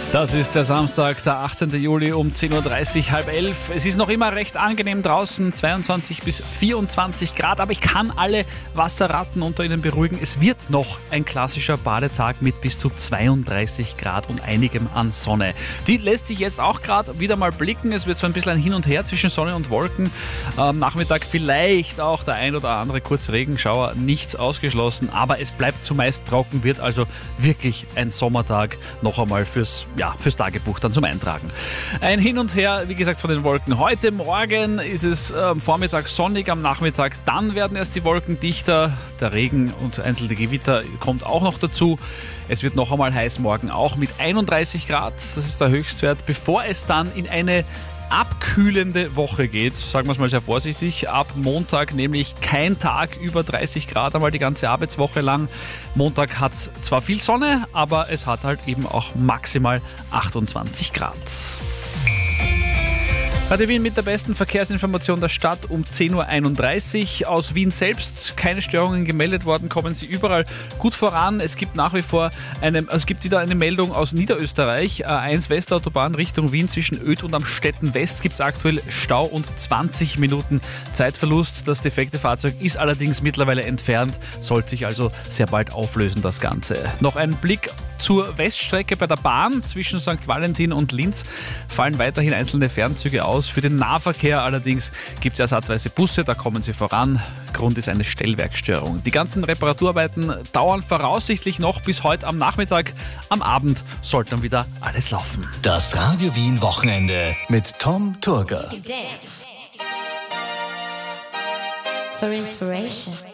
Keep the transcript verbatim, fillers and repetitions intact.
Das ist der Samstag, der achtzehnten Juli um zehn Uhr dreißig, halb elf. Es ist noch immer recht angenehm draußen, zweiundzwanzig bis vierundzwanzig Grad, aber ich kann alle Wasserratten unter Ihnen beruhigen. Es wird noch ein klassischer Badetag mit bis zu zweiunddreißig Grad und einigem an Sonne. Die lässt sich jetzt auch gerade wieder mal blicken. Es wird so ein bisschen ein Hin und Her zwischen Sonne und Wolken. Am Nachmittag vielleicht auch der ein oder andere kurze Regenschauer, nicht ausgeschlossen, aber es bleibt zumeist trocken, wird also wirklich ein Sommertag noch einmal fürs Ja, fürs Tagebuch dann zum Eintragen. Ein Hin und Her, wie gesagt, von den Wolken. Heute Morgen ist es am Vormittag sonnig, am Nachmittag dann werden erst die Wolken dichter. Der Regen und einzelne Gewitter kommt auch noch dazu. Es wird noch einmal heiß morgen auch mit einunddreißig Grad. Das ist der Höchstwert, bevor es dann in eine abkühlende Woche geht, sagen wir es mal sehr vorsichtig. Ab Montag nämlich kein Tag über dreißig Grad, einmal die ganze Arbeitswoche lang. Montag hat es zwar viel Sonne, aber es hat halt eben auch maximal achtundzwanzig Grad. Radio Wien mit der besten Verkehrsinformation der Stadt um zehn Uhr einunddreißig. Aus Wien selbst keine Störungen gemeldet worden, kommen Sie überall gut voran. Es gibt nach wie vor eine, also es gibt wieder eine Meldung aus Niederösterreich. A eins Westautobahn Richtung Wien zwischen Öd und Amstetten West gibt es aktuell Stau und zwanzig Minuten Zeitverlust. Das defekte Fahrzeug ist allerdings mittlerweile entfernt, sollte sich also sehr bald auflösen, das Ganze. Noch ein Blick zur Weststrecke bei der Bahn zwischen Sankt Valentin und Linz fallen weiterhin einzelne Fernzüge aus. Für den Nahverkehr allerdings gibt es ersatzweise Busse, da kommen sie voran. Grund ist eine Stellwerkstörung. Die ganzen Reparaturarbeiten dauern voraussichtlich noch bis heute am Nachmittag. Am Abend sollte dann wieder alles laufen. Das Radio Wien Wochenende mit Tom Turger. You dance for inspiration.